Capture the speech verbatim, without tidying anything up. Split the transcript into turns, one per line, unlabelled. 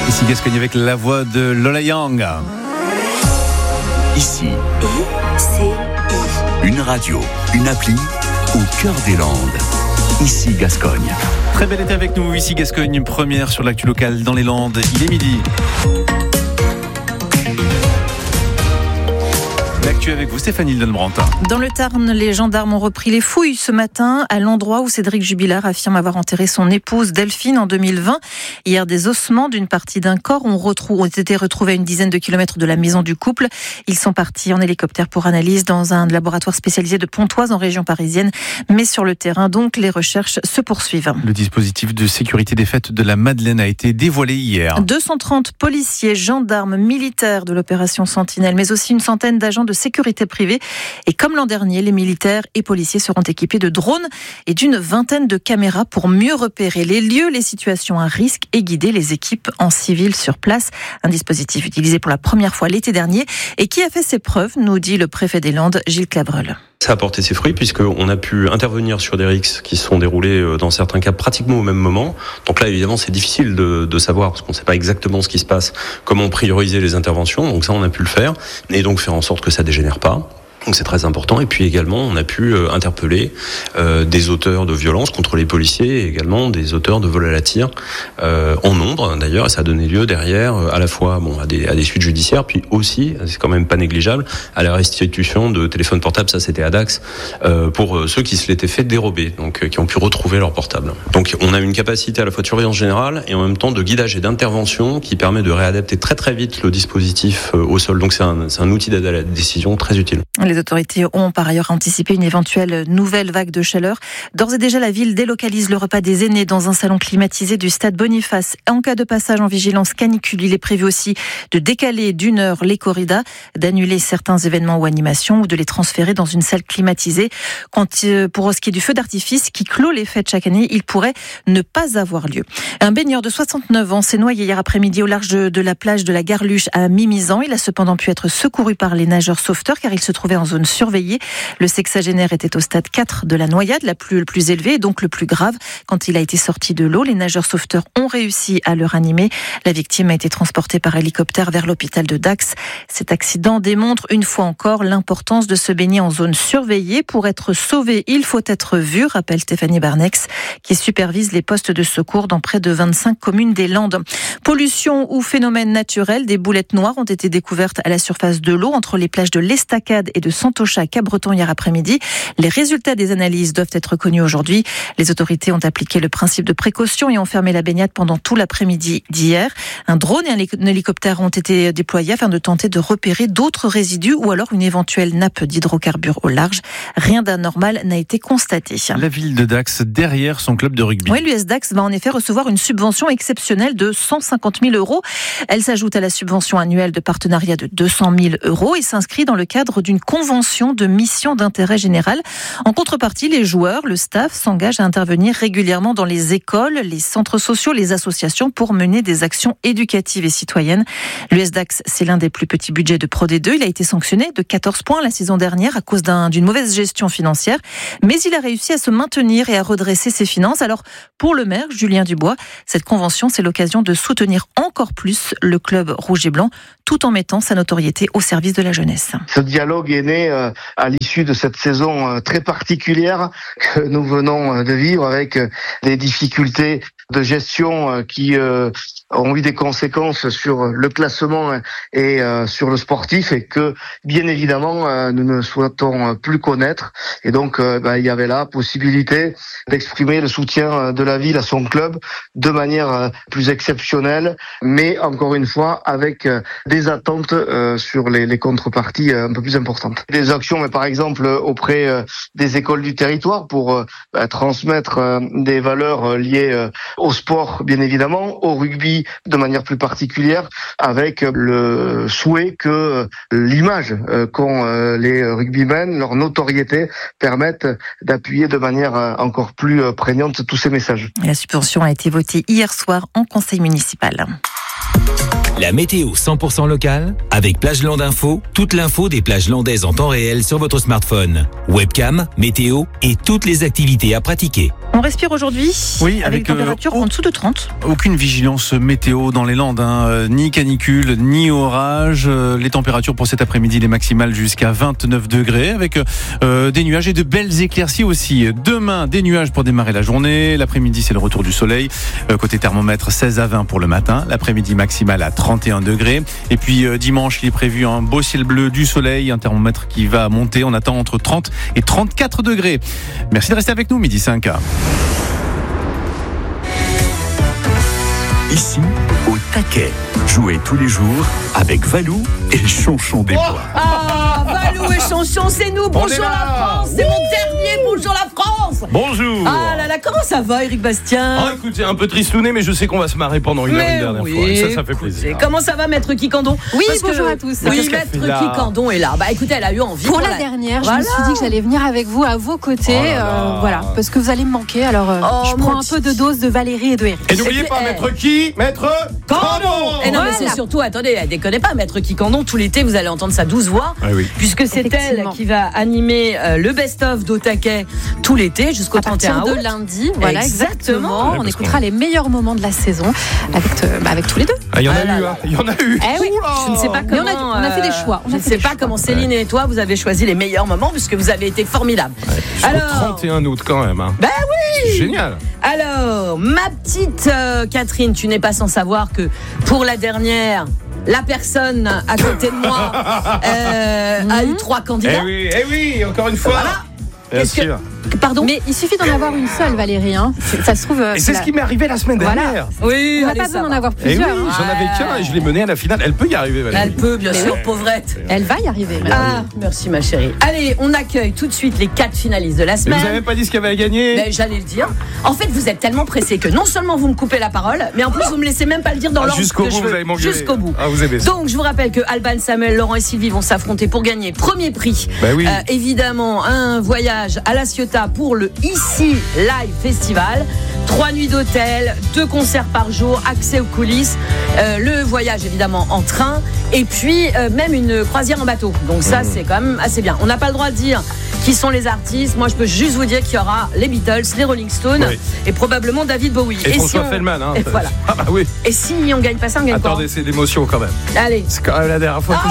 Ici Gascogne avec la voix de Lola Young.
Ici,
I C I.
une radio, une appli au cœur des Landes. Ici Gascogne.
Très bel été avec nous, ici Gascogne, première sur l'actu locale dans les Landes. Il est midi. L'actu avec vous, Stéphanie Delbrandt.
Dans le Tarn, les gendarmes ont repris les fouilles ce matin à l'endroit où Cédric Jubilard affirme avoir enterré son épouse Delphine en deux mille vingt. Hier, des ossements d'une partie d'un corps ont, retrou- ont été retrouvés à une dizaine de kilomètres de la maison du couple. Ils sont partis en hélicoptère pour analyse dans un laboratoire spécialisé de Pontoise en région parisienne. Mais sur le terrain, donc, les recherches se poursuivent.
Le dispositif de sécurité des fêtes de la Madeleine a été dévoilé hier.
deux cent trente policiers, gendarmes, militaires de l'opération Sentinelle, mais aussi une centaine d'agents de sécurité privée. Et comme l'an dernier, les militaires et policiers seront équipés de drones et d'une vingtaine de caméras pour mieux repérer les lieux, les situations à risque et guider les équipes en civil sur place. Un dispositif utilisé pour la première fois l'été dernier et qui a fait ses preuves, nous dit le préfet des Landes, Gilles Clavreul.
Ça a porté ses fruits puisqu'on a pu intervenir sur des rixes qui sont déroulés dans certains cas pratiquement au même moment. Donc là, évidemment, c'est difficile de, de savoir parce qu'on ne sait pas exactement ce qui se passe, comment prioriser les interventions. Donc ça, on a pu le faire et donc faire en sorte que ça dégénère pas. Donc c'est très important. Et puis également, on a pu euh, interpeller euh, des auteurs de violences contre les policiers et également des auteurs de vol à la tire euh, en nombre d'ailleurs. Et ça a donné lieu derrière euh, à la fois bon, à, des, à des suites judiciaires, puis aussi, c'est quand même pas négligeable, à la restitution de téléphones portables. Ça, c'était à Dax euh, pour ceux qui se l'étaient fait dérober, donc euh, qui ont pu retrouver leur portable. Donc on a une capacité à la fois de surveillance générale et en même temps de guidage et d'intervention qui permet de réadapter très très vite le dispositif euh, au sol. Donc c'est un, c'est un outil d'aide à la décision très utile.
Les autorités ont par ailleurs anticipé une éventuelle nouvelle vague de chaleur. D'ores et déjà, la ville délocalise le repas des aînés dans un salon climatisé du stade Boniface. En cas de passage en vigilance canicule, il est prévu aussi de décaler d'une heure les corridas, d'annuler certains événements ou animations ou de les transférer dans une salle climatisée. Quant pour ce qui est du feu d'artifice qui clôt les fêtes chaque année, il pourrait ne pas avoir lieu. Un baigneur de soixante-neuf ans s'est noyé hier après-midi au large de la plage de la Garluche à Mimizan. Il a cependant pu être secouru par les nageurs sauveteurs car il se trouvait en zone surveillée. Le sexagénaire était au stade quatre de la noyade, la plus, le plus élevée et donc le plus grave. Quand il a été sorti de l'eau, les nageurs sauveteurs ont réussi à le ranimer. La victime a été transportée par hélicoptère vers l'hôpital de Dax. Cet accident démontre une fois encore l'importance de se baigner en zone surveillée. Pour être sauvé, il faut être vu, rappelle Stéphanie Barnex, qui supervise les postes de secours dans près de vingt-cinq communes des Landes. Pollution ou phénomène naturel, des boulettes noires ont été découvertes à la surface de l'eau entre les plages de l'Estacade et de Santocha à Cap-Breton hier après-midi. Les résultats des analyses doivent être connus aujourd'hui. Les autorités ont appliqué le principe de précaution et ont fermé la baignade pendant tout l'après-midi d'hier. Un drone et un hélicoptère ont été déployés afin de tenter de repérer d'autres résidus ou alors une éventuelle nappe d'hydrocarbures au large. Rien d'anormal n'a été constaté.
La ville de Dax derrière son club de rugby.
Oui, l'U S Dax va en effet recevoir une subvention exceptionnelle de cent cinquante mille euros. Elle s'ajoute à la subvention annuelle de partenariat de deux cent mille euros et s'inscrit dans le cadre d'une convention de mission d'intérêt général. En contrepartie, les joueurs, le staff s'engagent à intervenir régulièrement dans les écoles, les centres sociaux, les associations pour mener des actions éducatives et citoyennes. L'U S Dax, c'est l'un des plus petits budgets de Pro D deux. Il a été sanctionné de quatorze points la saison dernière à cause d'un, d'une mauvaise gestion financière. Mais il a réussi à se maintenir et à redresser ses finances. Alors, pour le maire, Julien Dubois, cette convention, c'est l'occasion de soutenir encore plus le club rouge et blanc, tout en mettant sa notoriété au service de la jeunesse.
Ce dialogue est né euh, à l'issue de cette saison euh, très particulière que nous venons euh, de vivre avec euh, des difficultés de gestion euh, qui euh, ont eu des conséquences sur le classement et euh, sur le sportif et que bien évidemment euh, nous ne souhaitons plus connaître. Et donc euh, bah, il y avait la possibilité d'exprimer le soutien de la ville à son club de manière euh, plus exceptionnelle, mais encore une fois avec euh, des attentes euh, sur les, les contreparties euh, un peu plus importantes. Des actions, mais par exemple auprès euh, des écoles du territoire pour euh, bah, transmettre euh, des valeurs euh, liées euh, au sport bien évidemment, au rugby de manière plus particulière, avec le souhait que l'image qu'ont les rugbymen, leur notoriété, permettent d'appuyer de manière encore plus prégnante tous ces messages.
La subvention a été votée hier soir en conseil municipal.
La météo cent pour cent locale avec Plageland Info, toute l'info des plages landaises en temps réel sur votre smartphone. Webcam, météo et toutes les activités à pratiquer.
On respire aujourd'hui
oui,
avec,
avec
des températures
euh,
en dessous de trente.
Aucune vigilance météo dans les Landes, hein. Ni canicule, ni orage. Les températures pour cet après-midi, les maximales jusqu'à vingt-neuf degrés, avec euh, des nuages et de belles éclaircies aussi. Demain, des nuages pour démarrer la journée. L'après-midi, c'est le retour du soleil. Euh, côté thermomètre, seize à vingt pour le matin. L'après-midi maximale à trente et un degrés. Et puis euh, dimanche, il est prévu un beau ciel bleu, du soleil, un thermomètre qui va monter. On attend entre trente et trente-quatre degrés. Merci de rester avec nous, midi cinq.
Ici, au taquet. Jouez tous les jours avec Valou et Chonchon des Bois.
Ah, Valou et Chonchon, c'est nous. Bonjour la France. C'est mon dernier Bonjour la France.
Bonjour.
Ah là là, comment ça va, Eric Bastien?
Ah, écoutez, un peu tristouné, mais je sais qu'on va se marrer pendant une heure une dernière
oui,
fois. Et ça, ça fait
écoutez,
plaisir.
Comment ça va, Maître Kikandon?
Oui,
Parce
bonjour
que,
à tous.
Oui,
Qu'est-ce qu'elle
Maître
fait là
Kikandon est là. Bah écoutez, elle a eu envie.
Pour, pour la, la dernière,
voilà.
je me suis dit que j'allais venir avec vous à vos côtés.
Oh là là.
Euh, voilà, parce que vous allez me manquer. Alors, euh,
Oh,
je prends un
petit.
peu de dose de Valérie et de Eric.
Et n'oubliez pas,
Eh.
maître qui? Maître
Kandon. Et non, mais
Voilà.
c'est surtout, attendez, elle déconne pas, Maître Kikandon. Tout l'été, vous allez entendre sa douce voix.
Ah oui.
Puisque c'est elle
Effectivement.
qui va animer euh, le best-of d'Otaquet tout l'été jusqu'au
À
trente et un
partir
août.
de lundi, voilà,
Exactement.
exactement.
Ouais,
On
parce
écoutera les meilleurs moments de la saison avec, euh, bah, avec tous les deux.
Ah, il y en a
Ah là
eu,
là.
hein. Il y en a eu.
Eh oui.
Oula.
Je ne sais pas
Mais on a-
comment.
on a fait des
euh,
choix, on a
je ne
fait
sais
des
pas
choix.
comment Céline et toi, vous avez choisi les meilleurs moments puisque vous avez été formidables.
Jusqu'au
Alors,
trente et un août quand même. Hein.
Ben oui.
C'est génial.
Alors, ma petite euh, Catherine, tu n'es pas sans savoir que pour la dernière, la personne à côté de moi euh, a eu trois candidats.
Eh oui, eh oui, encore une fois.
Voilà.
Bien
Qu'est-ce que-
sûr.
Pardon.
Mais il suffit d'en avoir une seule, Valérie. Hein. C'est- Ça se trouve. euh,
Et c'est
la-
ce qui m'est arrivé la semaine
Voilà.
dernière.
Oui,
On n'a
allez,
pas
ça
besoin d'en
va.
avoir
Eh oui,
plusieurs. hein.
j'en avais qu'un et je l'ai menée à la finale. Elle peut y arriver, Valérie.
Elle peut, bien sûr, pauvrette.
Elle va y arriver. mais-
Ah, merci ma chérie. Allez, on accueille tout de suite les quatre finalistes de la
Mais vous
semaine.
avez même pas dit ce qu'il y avait à gagner.
Mais j'allais le dire. En fait, vous êtes tellement pressé que non seulement vous me coupez la parole, mais en plus vous me laissez même pas le dire dans
Ah,
l'ordre
jusqu'au
que
bout,
je veux.
vous allez m'engueuler.
Jusqu'au bout.
Ah, vous aimez ça.
Donc, je vous rappelle que Alban, Samuel, Laurent et Sylvie vont s'affronter pour gagner premier prix.
Bah oui.
Euh, évidemment, un voyage à La Ciotat pour le Ici Live Festival. Trois nuits d'hôtel, deux concerts par jour, accès aux coulisses, euh, le voyage évidemment en train, et puis euh, même une croisière en bateau. Donc ça, c'est quand même assez bien. On n'a pas le droit de dire qui sont les artistes. Moi, je peux juste vous dire qu'il y aura les Beatles, les Rolling Stones
Oui.
et probablement David Bowie.
Et,
si
François
on-
Feldman. Hein.
Et voilà.
Ah bah oui.
Et si on gagne pas ça, on gagne quoi?
Attendez, c'est l'émotion quand même.
Allez.
C'est quand même la dernière fois que